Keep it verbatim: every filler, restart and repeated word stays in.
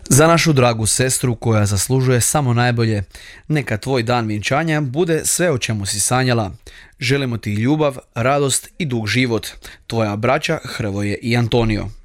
Za našu dragu sestru koja zaslužuje samo najbolje, neka tvoj dan vjenčanja bude sve o čemu si sanjala. Želimo ti ljubav, radost i dug život. Tvoja braća Hrvoje i Antonio.